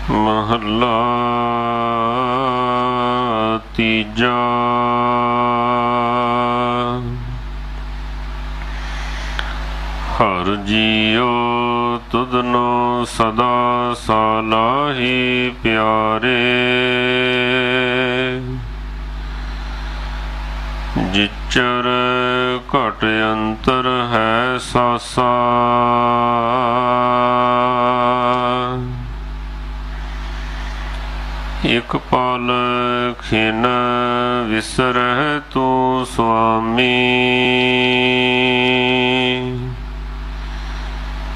महला तीजा। हर जियो तुधनो सदा सालाही प्यारे। जिचर घट अंतर है सासा। एक पल खिन विसरह तू स्वामी।